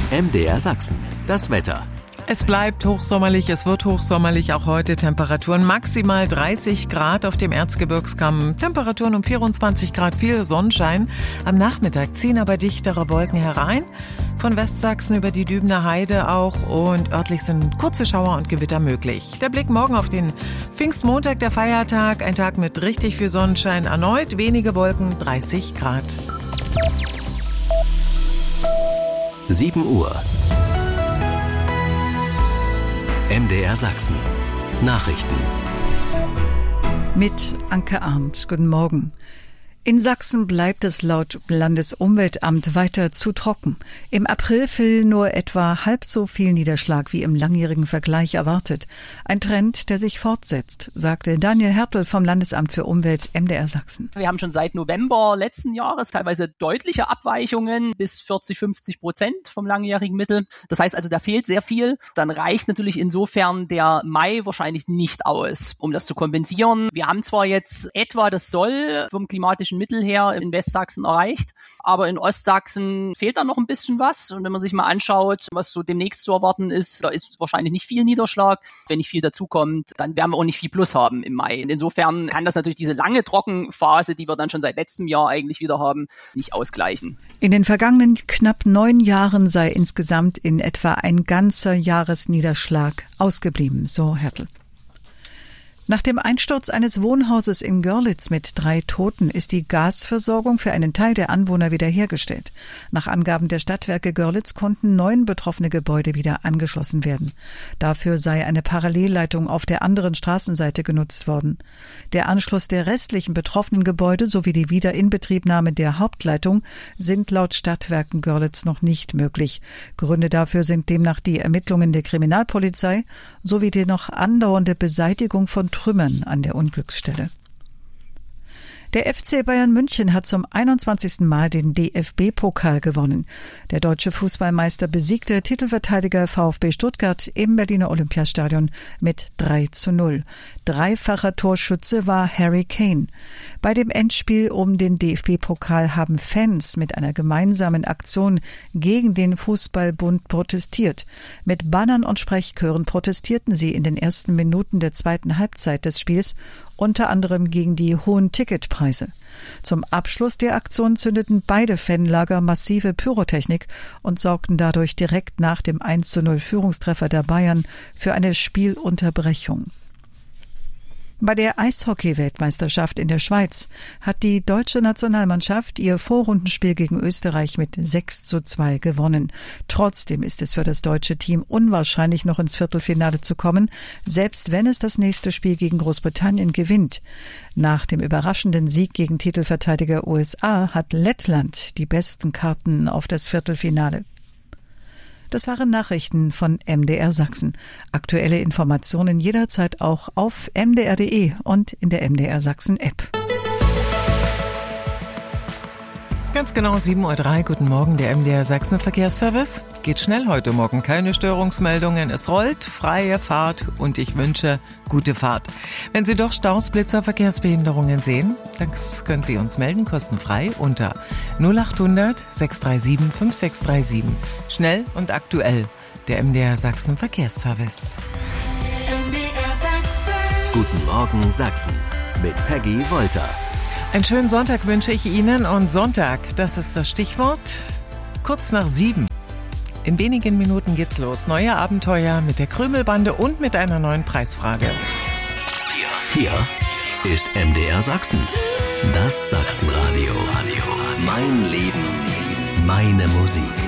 MDR Sachsen, das Wetter. Es bleibt hochsommerlich, es wird hochsommerlich, auch heute Temperaturen maximal 30 Grad auf dem Erzgebirgskamm, Temperaturen um 24 Grad, viel Sonnenschein. Am Nachmittag ziehen aber dichtere Wolken herein, von Westsachsen über die Dübener Heide auch, und örtlich sind kurze Schauer und Gewitter möglich. Der Blick morgen auf den Pfingstmontag, der Feiertag, ein Tag mit richtig viel Sonnenschein, erneut wenige Wolken, 30 Grad. 7 Uhr. MDR Sachsen. Nachrichten. Mit Anke Arndt. Guten Morgen. In Sachsen bleibt es laut Landesumweltamt weiter zu trocken. Im April fiel nur etwa halb so viel Niederschlag wie im langjährigen Vergleich erwartet. Ein Trend, der sich fortsetzt, sagte Daniel Hertel vom Landesamt für Umwelt MDR Sachsen. Wir haben schon seit November letzten Jahres teilweise deutliche Abweichungen bis 40-50% vom langjährigen Mittel. Das heißt also, da fehlt sehr viel. Dann reicht natürlich insofern der Mai wahrscheinlich nicht aus, um das zu kompensieren. Wir haben zwar jetzt etwa das Soll vom klimatischen Mittel her in Westsachsen erreicht, aber in Ostsachsen fehlt da noch ein bisschen was. Und wenn man sich mal anschaut, was so demnächst zu erwarten ist, da ist wahrscheinlich nicht viel Niederschlag. Wenn nicht viel dazukommt, dann werden wir auch nicht viel Plus haben im Mai. Und insofern kann das natürlich diese lange Trockenphase, die wir dann schon seit letztem Jahr eigentlich wieder haben, nicht ausgleichen. In den vergangenen knapp 9 Jahren sei insgesamt in etwa ein ganzer Jahresniederschlag ausgeblieben, so Hertel. Nach dem Einsturz eines Wohnhauses in Görlitz mit 3 Toten ist die Gasversorgung für einen Teil der Anwohner wiederhergestellt. Nach Angaben der Stadtwerke Görlitz konnten 9 betroffene Gebäude wieder angeschlossen werden. Dafür sei eine Parallelleitung auf der anderen Straßenseite genutzt worden. Der Anschluss der restlichen betroffenen Gebäude sowie die Wiederinbetriebnahme der Hauptleitung sind laut Stadtwerken Görlitz noch nicht möglich. Gründe dafür sind demnach die Ermittlungen der Kriminalpolizei sowie die noch andauernde Beseitigung von Trümmern an der Unglücksstelle. Der FC Bayern München hat zum 21. Mal den DFB-Pokal gewonnen. Der deutsche Fußballmeister besiegte Titelverteidiger VfB Stuttgart im Berliner Olympiastadion mit 3:0. Dreifacher Torschütze war Harry Kane. Bei dem Endspiel um den DFB-Pokal haben Fans mit einer gemeinsamen Aktion gegen den Fußballbund protestiert. Mit Bannern und Sprechchören protestierten sie in den ersten Minuten der zweiten Halbzeit des Spiels, unter anderem gegen die hohen Ticketpreise. Zum Abschluss der Aktion zündeten beide Fanlager massive Pyrotechnik und sorgten dadurch direkt nach dem 1:0 Führungstreffer der Bayern für eine Spielunterbrechung. Bei der Eishockey-Weltmeisterschaft in der Schweiz hat die deutsche Nationalmannschaft ihr Vorrundenspiel gegen Österreich mit 6:2 gewonnen. Trotzdem ist es für das deutsche Team unwahrscheinlich, noch ins Viertelfinale zu kommen, selbst wenn es das nächste Spiel gegen Großbritannien gewinnt. Nach dem überraschenden Sieg gegen Titelverteidiger USA hat Lettland die besten Karten auf das Viertelfinale. Das waren Nachrichten von MDR Sachsen. Aktuelle Informationen jederzeit auch auf mdr.de und in der MDR Sachsen App. Ganz genau 7:03 Uhr, guten Morgen, der MDR Sachsen Verkehrsservice. Geht schnell heute Morgen, keine Störungsmeldungen, es rollt, freie Fahrt und ich wünsche gute Fahrt. Wenn Sie doch Staus, Blitzer, Verkehrsbehinderungen sehen, dann können Sie uns melden, kostenfrei unter 0800 637 5637. Schnell und aktuell, der MDR Sachsen Verkehrsservice. MDR Sachsen. Guten Morgen Sachsen mit Peggy Wolter. Einen schönen Sonntag wünsche ich Ihnen, und Sonntag, das ist das Stichwort, kurz nach 7. In wenigen Minuten geht's los. Neue Abenteuer mit der Krümelbande und mit einer neuen Preisfrage. Hier ist MDR Sachsen. Das Sachsenradio. Mein Leben, meine Musik.